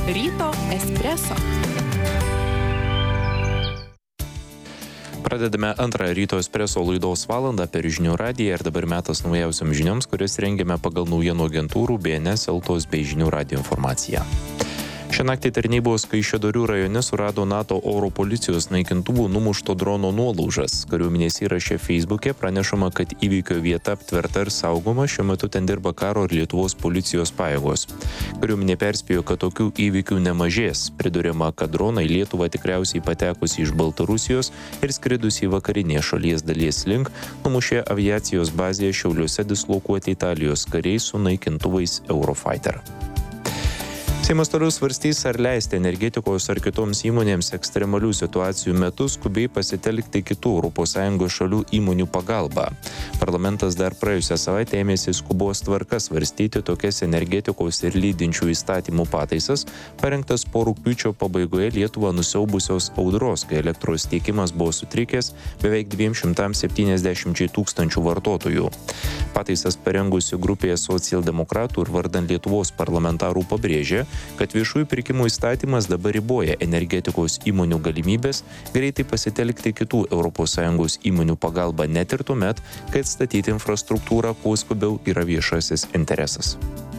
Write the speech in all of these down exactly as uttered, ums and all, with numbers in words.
Ryto espreso. Pradedame antrąją Ryto espreso laidos valandą per žinių radiją ir dabar metas naujausiam žinioms, kurias rengiame pagal naujienų agentūrų B N S, Eltos bei žinių radijo informaciją. Šią naktį tarnybos Kaišiadorių rajone surado NATO oro policijos naikintuvų numušto drono nuolaužas. Kariuomenės įraše Facebook'e pranešama, kad įvykio vieta aptverta ir saugoma, šiuo metu ten dirba karo ir Lietuvos policijos pajėgos. Kariuomenė perspėjo, kad tokių įvykių nemažės. Priduriama, kad dronai Lietuvą tikriausiai patekusi iš Baltarusijos ir skridusi į vakarinę šalies dalies link numušė aviacijos bazėje Šiauliuose dislokuoti Italijos kariai su naikintuvais Eurofighter. Seimas toliau svarstys, ar leisti energetikos ar kitoms įmonėms ekstremalių situacijų metu skubiai pasitelkti kitų Europos Sąjungos šalių įmonių pagalbą. Parlamentas dar praėjusią savaitę ėmėsi skubos tvarka svarstyti tokias energetikos ir lydinčių įstatymų pataisas, parengtas po rugpjūčio pabaigoje Lietuvą nusiaubusios audros, kai elektros tiekimas buvo sutrikęs beveik dviem šimtams septyniasdešimčiai tūkstančių vartotojų. Pataisas parengusi grupėje socialdemokratų ir vardan Lietuvos parlamentarų pabrėžė, kad viešųjų pirkimų įstatymas dabar riboja energetikos įmonių galimybės greitai pasitelkti kitų Europos Sąjungos įmonių pagalbą net ir tuomet, kai atstatyti infrastruktūrą kuo skubiau yra viešasis interesas.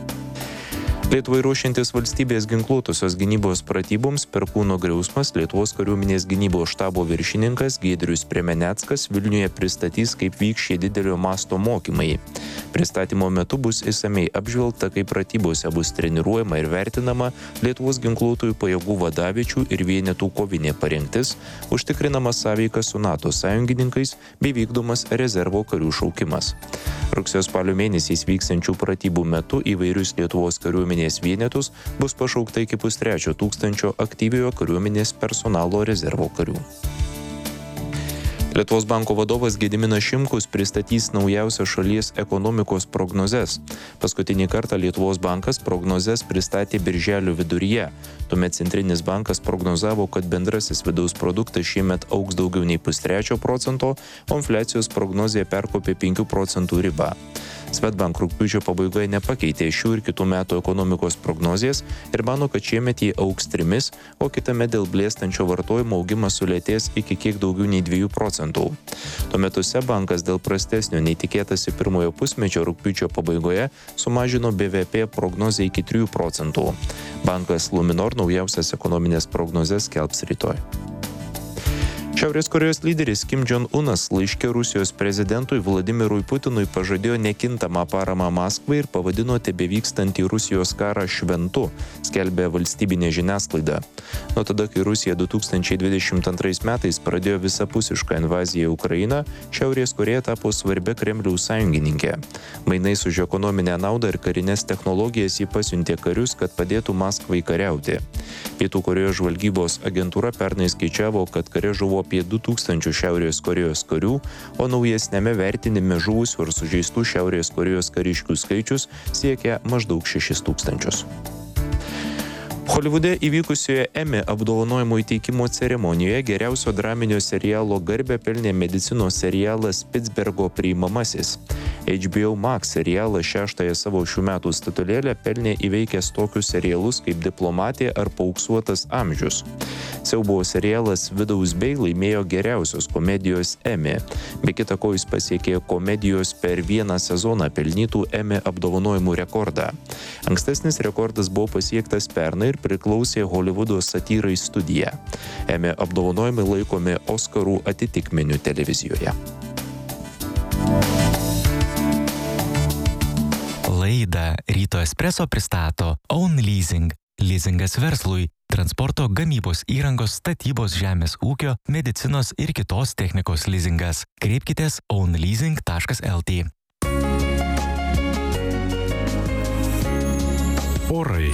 Lietuvai ruošiantis valstybės ginkluotosios gynybos pratyboms Perkūno Griausmas Lietuvos kariuomenės gynybos štabo viršininkas Giedrius Priemeneckas Vilniuje pristatys, kaip vyks šie didelio masto mokymai. Pristatymo metu bus išsamei apžvelgta, kaip pratybose bus treniruojama ir vertinama Lietuvos ginkluotųjų pajėgų vadaviečių ir vienetų kovinė parengtis, užtikrinama sąveika su NATO sąjungininkais bei vykdomas rezervo karių šaukimas. Rugsėjo spalio mėnesiais vyksiančių pratybų metu įvairius Lietuvos kariuomenės vienetus bus pašaukta iki pustrečio tūkstančio aktyviojo kariuomenės personalo rezervo karių. Lietuvos banko vadovas Gediminas Šimkus pristatys naujausią šalies ekonomikos prognozes. Paskutinį kartą Lietuvos bankas prognozes pristatė birželio viduryje. Tuomet Centrinis bankas prognozavo, kad bendrasis vidaus produktas šiemet augs daugiau nei pustrečio procento, o infliacijos prognozija perkopė penkių procentų ribą. Swedbank rugpjūčio pabaigoje nepakeitė šių ir kitų metų ekonomikos prognozijas ir mano, kad šiemet jį augs trimis, o kitame dėl blėstančio vartojimo augimas sulėtės iki kiek daugiau nei dviejų procentų. Tuo metu Seibankas dėl prastesnio nei tikėtasi pirmojo pusmečio rugpjūčio pabaigoje sumažino B V P prognozę iki trijų procentų. Bankas Luminor naujausias ekonominės prognozes skelbs rytoj. Šiaurės Korėjos lyderis Kim Jong-unas laiške Rusijos prezidentui Vladimirui Putinui pažadėjo nekintamą paramą Maskvai ir pavadino tebevykstantį Rusijos karą šventu, skelbė valstybinė žiniasklaida. Nuo tada, kai Rusija du tūkstančiai dvidešimt antrais metais pradėjo visapusišką invaziją į Ukrainą, Šiaurės Korėja tapo svarbia Kremliaus sąjungininkė. Mainais už ekonominę naudą ir karinės technologijas ji pasiuntė karius, kad padėtų Maskvai kariauti. Pietų Korėjos žvalgybos agentūra pernai skaičiavo, kad kare žuvo apie du tūkstančius Šiaurės Korėjos karių, o naujesniame vertinime žuvusių ir sužeistų Šiaurės Korėjos kariškių skaičius siekia maždaug šešis tūkstančius. Holivude įvykusioje Emmy apdovanojimų įteikimo ceremonijoje geriausio draminio serialo garbę pelnė medicinos serialas Pitsbergo priimamasis. H B O Max serialas šeštąją savo šių metų statulėlę pelnė įveikęs tokius serialus kaip Diplomatė ar Paauksuotas amžius. Siaubo serialas Vidaus bei laimėjo geriausios komedijos Emmy. Be kita ko jis pasiekė komedijos per vieną sezoną pelnytų Emmy apdovanojimų rekordą. Ankstesnis rekordas buvo pasiektas pernai ir priklausė Holivudo satyrai Studija. Emmy apdovanojimai laikomi Oskarų atitikmeniu televizijoje. Laidą Ryto espreso pristato Own Leasing. Leasingas verslui, transporto, gamybos įrangos, statybos, žemės ūkio, medicinos ir kitos technikos leasingas. Kreipkitės own leasing taškas l t. Orai.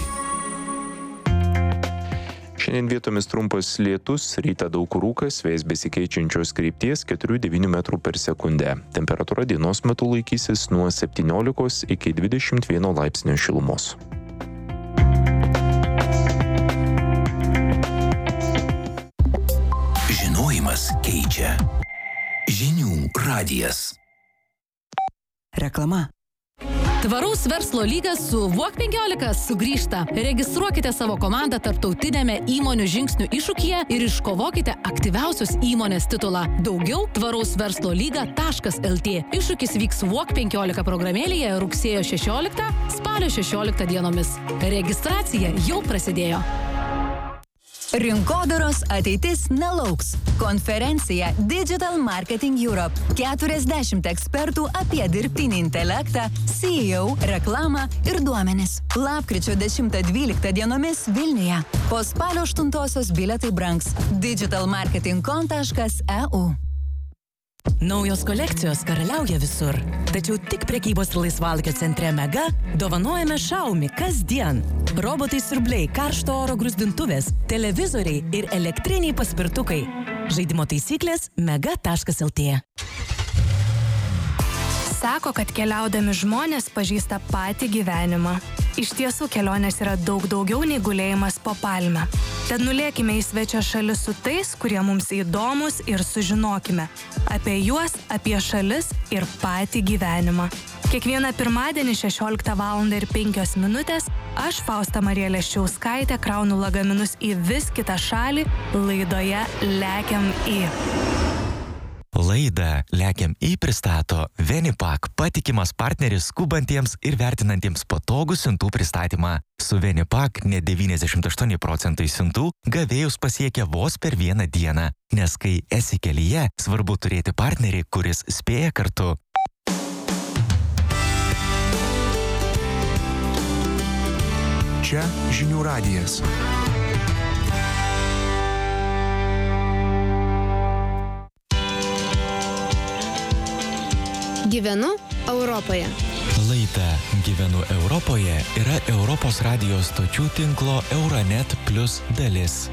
Šiandien vietomis trumpas lietus, rytą daug kur rūkas, vėjas besikeičiančios krypties keturių devynių metrų per sekundę. Temperatūra dienos metu laikysis nuo septyniolikos iki dvidešimt vieno laipsnio šilumos. Žinojimas keičia. Žinių radijas. Reklama. Tvaraus verslo lygas su Walk penkiolika sugrįžta. Registruokite savo komandą tarptautinėme įmonių žingsnių iššūkyje ir iškovokite aktyviausios įmonės titulą. Daugiau tvaraus verslo lyga taškas lt. Iššūkis vyks Walk penkiolika programėlėje rugsėjo šešioliktą, spalio šešioliktą dienomis. Registracija jau prasidėjo. Rinkodaros ateitis nelauks. Konferencija Digital Marketing Europe. keturiasdešimt ekspertų apie dirbtinį intelektą, C E O, reklamą ir duomenis. Lapkričio dešimtą dvyliktą dienomis Vilniuje. Po spalio aštuntosios bilietai brangs. digital marketing com taškas e u. Naujos kolekcijos karaliauja visur. Tačiau tik prekybos ir laisvalaikio centre Mega dovanojame Xiaomi kasdien. Robotai siurbliai, karšto oro grūzdintuvės, televizoriai ir elektriniai paspirtukai. Žaidimo taisyklės mega taškas lt. Sako, kad keliaudami žmonės pažįsta patį gyvenimą. Iš tiesų kelionės yra daug daugiau nei gulėjimas po palme. Tad nulėkime į svečią šalis su tais, kurie mums įdomus ir sužinokime apie juos, apie šalis ir patį gyvenimą. Kiekvieną pirmadienį šešioliktą valandą ir penkios minutės aš, Fausta Marija Leščiauskaitė, kraunu lagaminus į vis kitą šalį laidoje Lekiam į. Laidą Lekiam į pristato Venipak, patikimas partneris skubantiems ir vertinantiems patogų siuntų pristatymą. Su Venipak net devyniasdešimt aštuoni procentai siuntų gavėjus pasiekia vos per vieną dieną, nes kai esi kelyje, svarbu turėti partnerį, kuris spėja kartu. Čia Žinių radijas. Gyvenu Europoje. Laida Gyvenu Europoje yra Europos radijos stočių tinklo Euronet Plus dalis.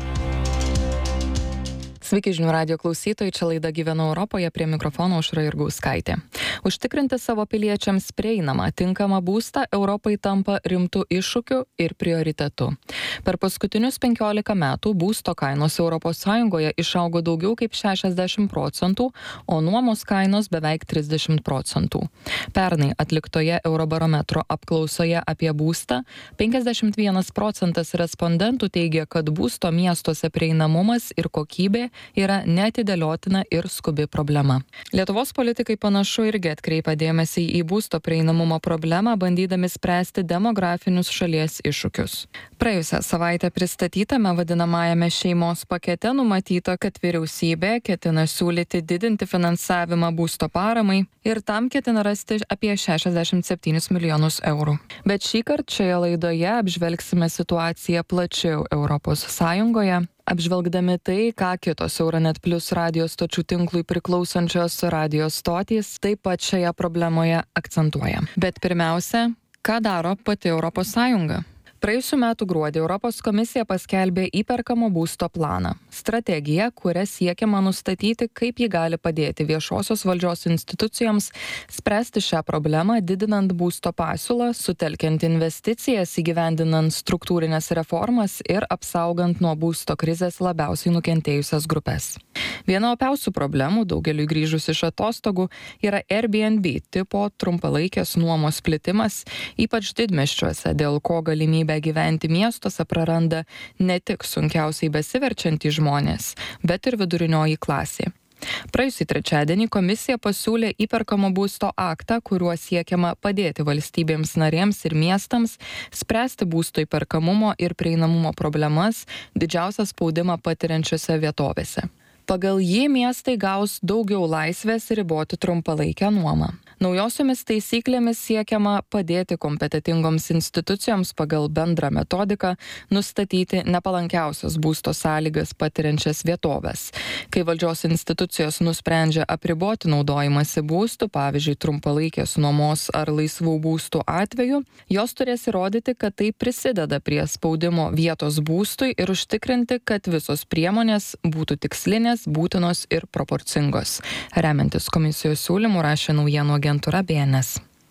Sveiki žinių radijo klausytojai, čia laida Gyvenu Europoje, prie mikrofono Aušra Jurgauskaitė. Užtikrinti savo piliečiams prieinamą, tinkamą būstą Europai tampa rimtu iššūkiu ir prioritetu. Per paskutinius penkiolika metų būsto kainos Europos Sąjungoje išaugo daugiau kaip šešiasdešimt procentų, o nuomos kainos beveik trisdešimt procentų. Pernai atliktoje Eurobarometro apklausoje apie būstą penkiasdešimt vienas procentas respondentų teigia, kad būsto miestuose prieinamumas ir kokybė yra neatidėliotina ir skubi problema. Lietuvos politikai panašu irgi atkreipia dėmesį į būsto prieinamumo problemą, bandydami spręsti demografinius šalies iššūkius. Praėjusią savaitę pristatytame vadinamajame šeimos pakete numatyta, kad vyriausybė ketina siūlyti didinti finansavimą būsto paramai ir tam ketina rasti apie šešiasdešimt septynis milijonus eurų. Bet šįkart šioje laidoje apžvelgsime situaciją plačiau Europos Sąjungoje, apžvelgdami tai, ką kitos Euronet Plus radijos stočių tinklui priklausančios radijos stotys taip pat šioje problemoje akcentuoja. Bet pirmiausia, ką daro pati Europos Sąjunga? Praėjusių metų gruodį Europos komisija paskelbė įperkamo būsto planą. Strategiją, kuria siekiama nustatyti, kaip ji gali padėti viešosios valdžios institucijoms spręsti šią problemą, didinant būsto pasiūlą, sutelkiant investicijas, įgyvendinant struktūrinės reformas ir apsaugant nuo būsto krizės labiausiai nukentėjusias grupės. Viena opiausių problemų daugeliui grįžus iš atostogų yra Airbnb tipo trumpalaikės nuomos plitimas, ypač didmiesčiuose, dėl ko galimybė gyventi miestuose praranda ne tik sunkiausiai besiverčiantys žmonės, bet ir vidurinioji klasė. Praėjusį trečiadienį komisija pasiūlė įperkamo būsto aktą, kuriuo siekiama padėti valstybėms narėms ir miestams spręsti būsto įperkamumo ir prieinamumo problemas didžiausią spaudimą patiriančiose vietovėse. Pagal jį miestai gaus daugiau laisvės riboti trumpalaikę nuomą. Naujosiomis taisyklėmis siekiama padėti kompetentingoms institucijoms pagal bendrą metodiką nustatyti nepalankiausias būsto sąlygas patiriančias vietovės. Kai valdžios institucijos nusprendžia apriboti naudojimąsi būstų, pavyzdžiui, trumpalaikės nuomos ar laisvų būstų atveju, jos turės įrodyti, kad tai prisideda prie spaudimo vietos būstui ir užtikrinti, kad visos priemonės būtų tikslinės, būtinos ir proporcingos. Remiantis komisijos siūlymų, rašė naujienų agentūra B N S.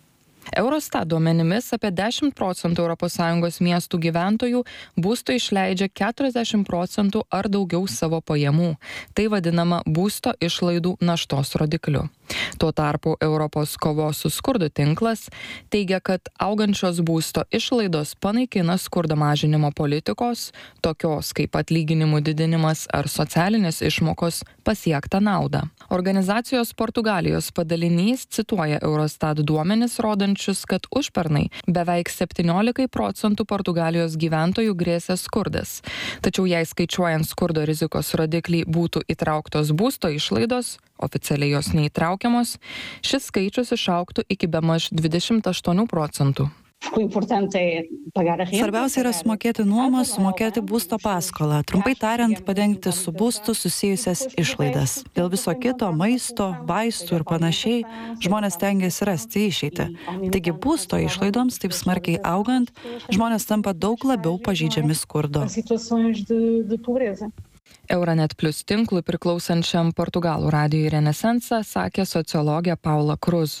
Eurostat duomenimis apie dešimt procentų Europos Sąjungos miestų gyventojų būstui išleidžia keturiasdešimt procentų ar daugiau savo pajamų. Tai vadinama būsto išlaidų naštos rodikliu. Tuo tarpu Europos kovos su skurdu tinklas teigia, kad augančios būsto išlaidos panaikina skurdo mažinimo politikos, tokios kaip atlyginimų didinimas ar socialinės išmokos pasiektą naudą. Organizacijos Portugalijos padalinys cituoja Eurostat duomenis, rodančius, kad užpernai beveik septyniolika procentų Portugalijos gyventojų grėsė skurdas. Tačiau jei skaičiuojant skurdo rizikos rodiklį būtų įtrauktos būsto išlaidos, oficialiai jos neįtraukiamos, šis skaičius išaugtų iki bemaž dvidešimt aštuonių procentų. Svarbiausia yra sumokėti nuomą, sumokėti būsto paskolą. Trumpai tariant, padengti su būstu susijusias išlaidas. Dėl viso kito, maisto, vaistų ir panašiai, žmonės tengiasi rasti išeitį. Taigi būsto išlaidoms taip smarkiai augant, žmonės tampa daug labiau pažeidžiami skurdo. Euronet Plus tinklui priklausančiam Portugalų radijui Renesansa sakė sociologė Paula Cruz.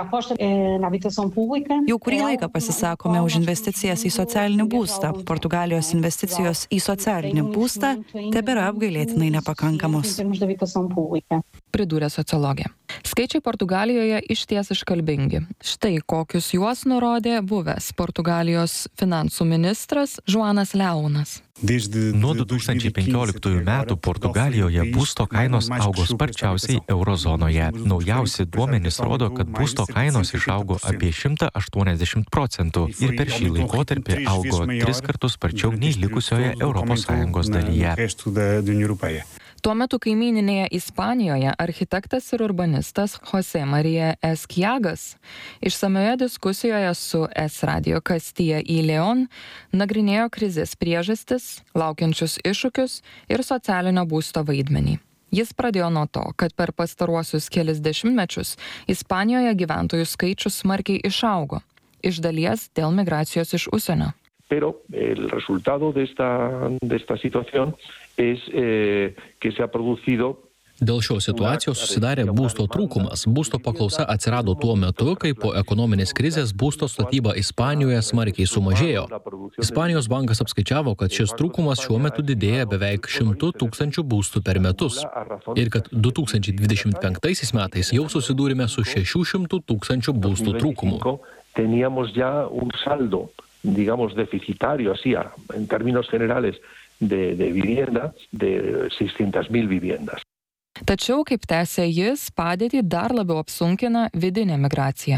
Jau kurį laiką pasisakome už investicijas į socialinį būstą. Portugalijos investicijos į socialinį būstą tebėra apgailėtinai nepakankamos. Pridūrė sociologė. Skaičiai Portugalijoje išties iškalbingi. Štai kokius juos nurodė buvęs Portugalijos finansų ministras Joanas Leonas. Nuo du tūkstančiai penkioliktųjų metų Portugalijoje būsto kainos augo sparčiausiai eurozonoje. Naujausi duomenys rodo, kad būsto kainos išaugo apie šimtą aštuoniasdešimt procentų ir per šį laikotarpį augo tris kartus sparčiau nei likusioje Europos Sąjungos dalyje. Tuo metu kaimyninėje Ispanijoje architektas ir urbanistas José María Esquiagas išsamioje diskusijoje su S Radio Castilla y León nagrinėjo krizės priežastis, laukiančius iššūkius ir socialinio būsto vaidmenį. Jis pradėjo nuo to, kad per pastaruosius kelis dešimtmečius Ispanijoje gyventojų skaičius smarkiai išaugo, iš dalies dėl migracijos iš užsienio. Pero el resultado de esta, de esta situación es eh, que se ha producido. Dėl šios situacijos susidarė būsto trūkumas. Būsto paklausa atsirado tuo metu, kai po ekonominės krizės būsto statyba Ispanijoje smarkiai sumažėjo. Ispanijos bankas apskaičiavo, kad šis trūkumas šiuo metu didėja beveik šimtu tūkstančių būstų per metus. Ir kad du tūkstančiai dvidešimt penktaisiais metais jau susidūrėme su šešių šimtų tūkstančių būstų trūkumu. Teníamos ya un saldo, digamos, deficitario, así, en términos generales, de, de vivienda, de seiscientas mil viviendas. Tačiau, kaip tęsė jis, padėtį dar labiau apsunkina vidinė migracija.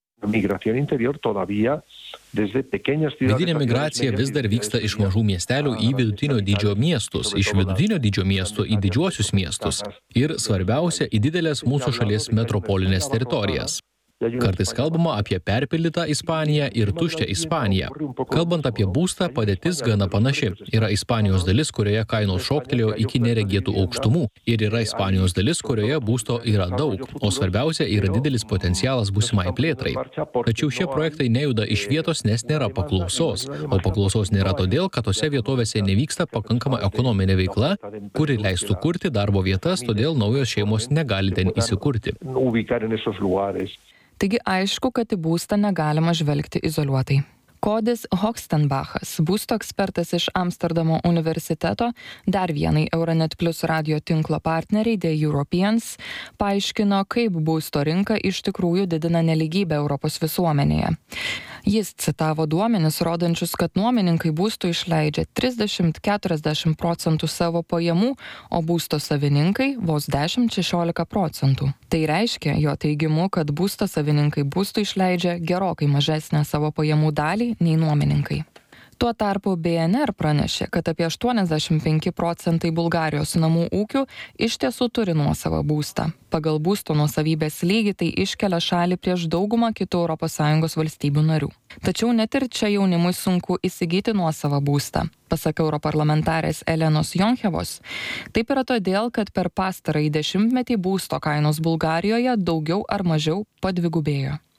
Vidinė migracija vis dar vyksta iš mažų miestelių į vidutinio dydžio miestus, iš vidutinio dydžio miestų į didžiuosius miestus ir, svarbiausia, į didelės mūsų šalies metropolinės teritorijas. Kartais kalbama apie perpildytą Ispaniją ir tuščią Ispaniją. Kalbant apie būstą, padėtis gana panaši. Yra Ispanijos dalis, kurioje kainos šoktelėjo iki neregėtų aukštumų. Ir yra Ispanijos dalis, kurioje būsto yra daug. O svarbiausia, yra didelis potencialas būsimai plėtrai. Tačiau šie projektai nejuda iš vietos, nes nėra paklausos. O paklausos nėra todėl, kad tose vietovėse nevyksta pakankama ekonominė veikla, kuri leistų kurti darbo vietas, todėl naujos šeimos negali ten įsikurti. Taigi aišku, kad į būstą negalima žvelgti izoliuotai. Kodis Hokstenbachas, būsto ekspertas iš Amsterdamo universiteto, dar vienai Euronet Plus radio tinklo partneriai The Europeans, paaiškino, kaip būsto rinka iš tikrųjų didina nelygybę Europos visuomenėje. Jis citavo duomenis, rodančius, kad nuomininkai būstų išleidžia trisdešimt iki keturiasdešimt procentų savo pajamų, o būsto savininkai vos dešimt iki šešiolika procentų. Tai reiškia, jo teigimu, kad būsto savininkai būstų išleidžia gerokai mažesnę savo pajamų dalį nei nuomininkai. Tuo tarpu B N R pranešė, kad apie aštuoniasdešimt penki procentai Bulgarijos namų ūkių iš tiesų turi nuosavą būstą. Pagal būsto nuosavybės lygį tai iškelia šalį prieš daugumą kitų Europos Sąjungos valstybių narių. Tačiau net ir čia jaunimui sunku įsigyti nuosavą būstą. Pasak europarlamentarės Elenos Jonchevos, taip yra todėl, kad per pastarąjį dešimtmetį būsto kainos Bulgarijoje daugiau ar mažiau padvigubėjo.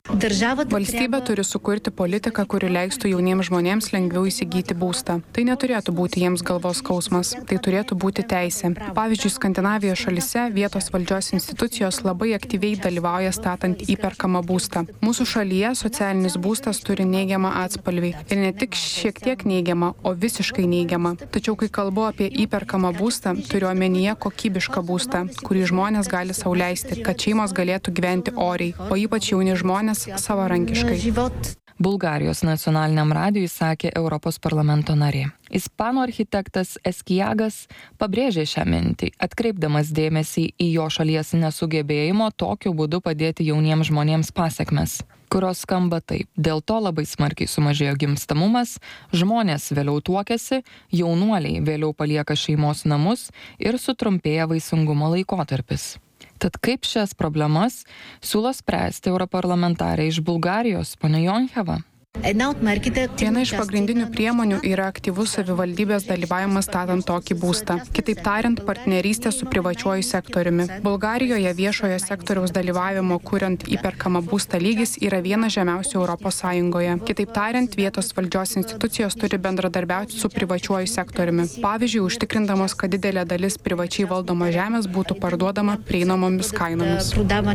Valstybė turi sukurti politiką, kuri leistų jauniems žmonėms lengviau įsigyti būstą. Tai neturėtų būti jiems galvos skausmas, tai turėtų būti teisė. Pavyzdžiui, Skandinavijos šalyse vietos valdžios institucijos labai aktyviai dalyvauja statant įperkamą būstą. Mūsų šalyje socialinis būstas turi neigiamą atspalvį. Ir ne tik šiek tiek neigiamą, o visiškai neigiamą. Tačiau, kai kalbu apie įperkamą būstą, turiu omenyje kokybišką būstą, kurį žmonės gali sau leisti, kad šeimos galėtų gyventi oriai, o ypač jauni žmonės savarankiškai. Bulgarijos nacionaliniam radijui sakė Europos parlamento narė. Ispanų architektas Eskiagas pabrėžė šią mintį, atkreipdamas dėmesį į jo šalies nesugebėjimo tokiu būdu padėti jauniems žmonėms pasekmes, kurios skamba taip. Dėl to labai smarkiai sumažėjo gimstamumas, žmonės vėliau tuokiasi, jaunuoliai vėliau palieka šeimos namus ir sutrumpėja vaisingumo laikotarpis. Tad kaip šias problemas siūlo spręsti europarlamentarė iš Bulgarijos, ponia Joncheva? Viena iš pagrindinių priemonių yra aktyvus savivaldybės dalyvavimas statant tokį būstą. Kitaip tariant, partnerystė su privačiuoju sektoriumi. Bulgarijoje viešojo sektoriaus dalyvavimo kuriant įperkamą būstą lygis yra vienas žemiausių Europos Sąjungoje. Kitaip tariant, vietos valdžios institucijos turi bendradarbiauti su privačiuoju sektoriumi. Pavyzdžiui, užtikrindamos, kad didelė dalis privačiai valdoma žemės būtų parduodama prieinamomis kainomis.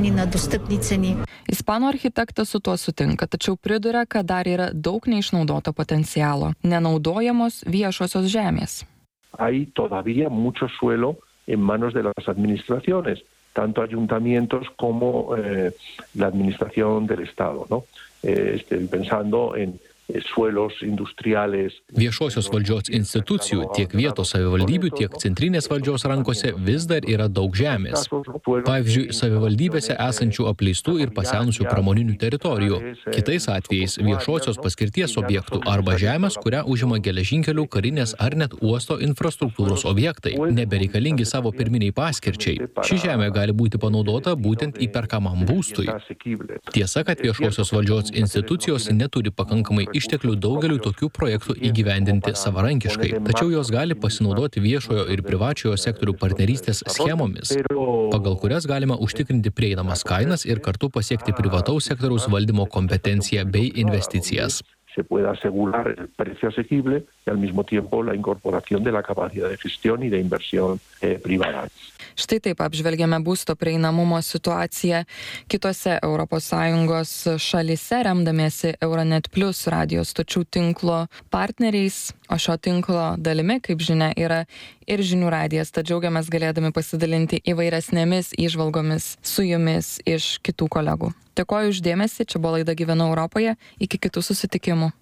Ispanų architektas su tuo sutinka, tačiau priduria, kad dar yra daug neišnaudoto potencialo, nenaudojamos viešosios žemės. Hay todavía mucho suelo en manos de las administraciones, tanto ayuntamientos como eh, la administración del Estado, ¿no? Eh, estoy pensando en suelos industriales. Viešosios valdžios institucijų tiek vietos savivaldybių, tiek centrinės valdžios rankose vis dar yra daug žemės. Pavyzdžiui, savivaldybėse esančių apleistų ir pasenusių pramoninių teritorijų. Kitais atvejais viešosios paskirties objektų arba žemės, kurią užima geležinkelių, karinės ar net uosto infrastruktūros objektai, nebereikalingi savo pirminiai paskirčiai. Ši žemė gali būti panaudota būtent įperkamam būstui. Tiesa, kad viešosios valdžios institucijos neturi pakankamai išteklių daugeliu tokių projektų įgyvendinti savarankiškai, tačiau jos gali pasinaudoti viešojo ir privačiojo sektorių partnerystės schemomis, pagal kurias galima užtikrinti prieinamas kainas ir kartu pasiekti privataus sektoriaus valdymo kompetenciją bei investicijas. Se pueda asegurar el precio asequible y al mismo tiempo la incorporación de la capacidad de gestión y de inversión eh, privada. Štai taip apžvelgėme būsto prieinamumo situaciją kitose Europos Sąjungos šalyse, remdamiesi Euronet Plus radijo stočių tinklo partneriais, o šio tinklo dalimi, kaip žinia, yra ir Žinių radijas. Tad džiaugiamės galėdami pasidalinti įvairesnėmis įžvalgomis su jumis iš kitų kolegų. Dėkoju už dėmesį, čia buvo laida Gyvenu Europoje, iki kitų susitikimų.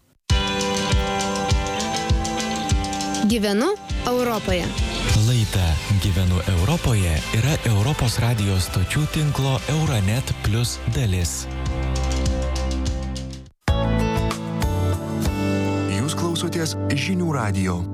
Gyvenu Europoje. Laida Gyvenu Europoje yra Europos radijo stočių tinklo Euronet Plus dalis. Jūs klausotės Žinių radijo.